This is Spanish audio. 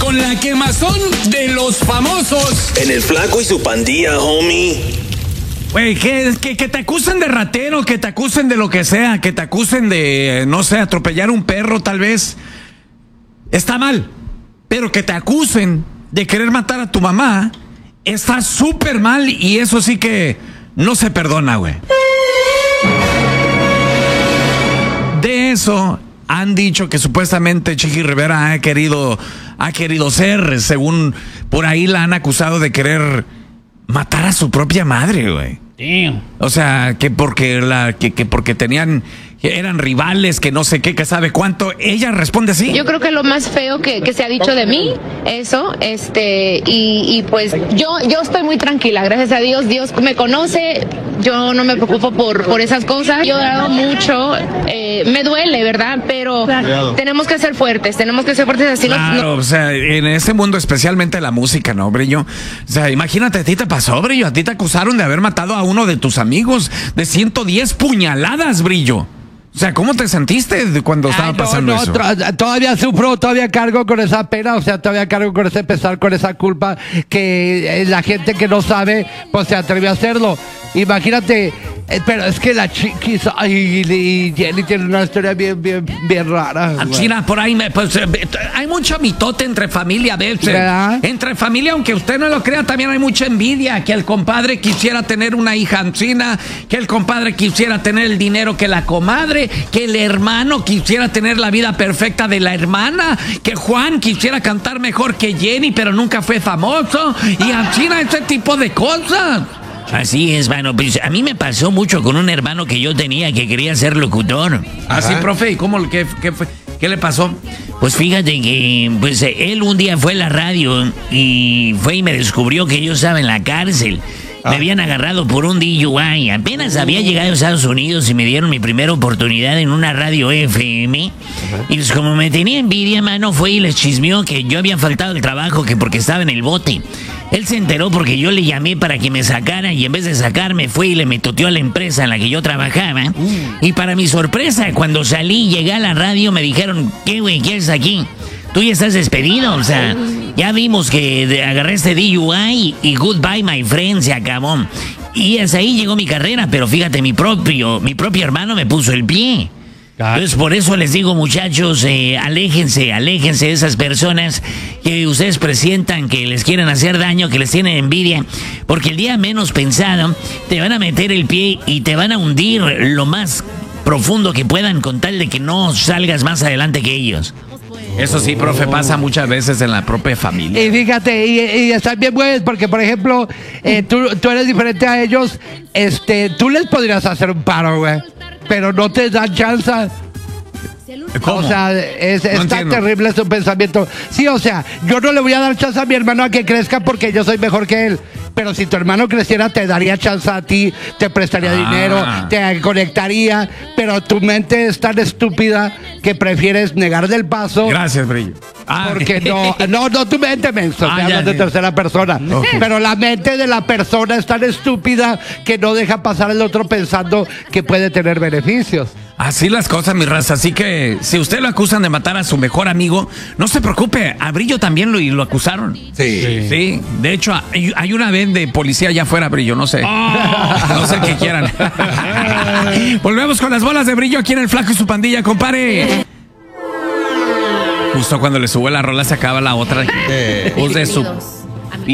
con la quemazón de los famosos. En el Flaco y su Pandilla, homie. Güey, que te acusen de ratero, que te acusen de lo que sea, que te acusen de, no sé, atropellar un perro tal vez. Está mal. Pero que te acusen de querer matar a tu mamá está súper mal, y eso sí que no se perdona, güey. De eso han dicho que supuestamente Chiqui Rivera ha querido ser, según por ahí la han acusado de querer matar a su propia madre, güey. Damn. O sea, que porque eran rivales, que no sé qué, que sabe cuánto. Ella responde así. Yo creo que lo más feo que se ha dicho de mí, eso, y pues yo estoy muy tranquila, gracias a Dios. Dios me conoce, yo no me preocupo por esas cosas. Yo he dado mucho, me duele, ¿verdad? Pero tenemos que ser fuertes, así claro, o sea, en ese mundo, especialmente la música, ¿no, Brillo? O sea, imagínate, a ti te pasó, Brillo, a ti te acusaron de haber matado a uno de tus amigos de 110 puñaladas, Brillo. O sea, ¿cómo te sentiste cuando estaba pasando eso? Todavía sufro, todavía cargo con esa pena, o sea, todavía cargo con ese pesar, con esa culpa que la gente que no sabe, pues se atrevió a hacerlo. Imagínate, pero es que la Chiquis, y Jenny tiene una historia bien rara. China, por ahí, hay mucho mitote entre familia a veces. ¿Verdad? Entre familia, aunque usted no lo crea, también hay mucha envidia. Que el compadre quisiera tener una hija china, que el compadre quisiera tener el dinero que la comadre, que el hermano quisiera tener la vida perfecta de la hermana, que Juan quisiera cantar mejor que Jenny, pero nunca fue famoso. Y a China, ese tipo de cosas. Así es, mano. Pues a mí me pasó mucho con un hermano que yo tenía que quería ser locutor. Así, profe, ¿y cómo, qué fue? ¿Qué le pasó? Pues fíjate que pues él un día fue a la radio y me descubrió que yo estaba en la cárcel. Me habían agarrado por un DUI. Apenas había llegado a Estados Unidos y me dieron mi primera oportunidad en una radio FM. Y pues como me tenía envidia, mano, fue y les chismeó que yo había faltado el trabajo, que porque estaba en el bote. Él se enteró porque yo le llamé para que me sacara, y en vez de sacarme fue y le metoteó a la empresa en la que yo trabajaba. Y para mi sorpresa, cuando salí y llegué a la radio, me dijeron: ¿qué, güey? ¿Qué haces aquí? Tú ya estás despedido, o sea, ya vimos que agarré este DUI y goodbye, my friend, se acabó. Y hasta ahí llegó mi carrera, pero fíjate, mi propio hermano me puso el pie. Entonces, por eso les digo, muchachos, aléjense de esas personas que ustedes presientan que les quieren hacer daño, que les tienen envidia, porque el día menos pensado te van a meter el pie y te van a hundir lo más profundo que puedan, con tal de que no salgas más adelante que ellos. Eso sí, profe, pasa muchas veces en la propia familia. Y fíjate, y están bien buenos, porque por ejemplo, tú eres diferente a ellos, tú les podrías hacer un paro, güey, pero no te dan chance. ¿Cómo? O sea, está terrible su pensamiento. Sí, o sea, yo no le voy a dar chance a mi hermano a que crezca porque yo soy mejor que él. Pero si tu hermano creciera, te daría chance a ti, te prestaría dinero, te conectaría. Pero tu mente es tan estúpida que prefieres negar del paso. Gracias, Brillo. Porque no tu mente, menso, te hablas de tercera persona. Okay. Pero la mente de la persona es tan estúpida que no deja pasar al otro pensando que puede tener beneficios. Así las cosas, mi raza. Así que si usted lo acusan de matar a su mejor amigo, no se preocupe. A Brillo también lo acusaron. Sí. De hecho, hay una vez de policía allá afuera, Brillo. No sé. No sé qué quieran. Volvemos con las bolas de Brillo aquí en el Flaco y su Pandilla, compadre. Justo cuando le subo la rola se acaba la otra. Use su